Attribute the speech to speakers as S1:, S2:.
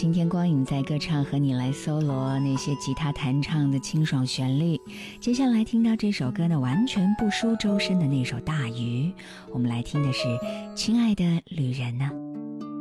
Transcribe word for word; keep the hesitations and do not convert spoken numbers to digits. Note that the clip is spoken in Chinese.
S1: 今天光影在歌唱，和你来搜罗那些吉他弹唱的清爽旋律。接下来听到这首歌呢，完全不输周深的那首《大鱼》。我们来听的是《亲爱的旅人》呢。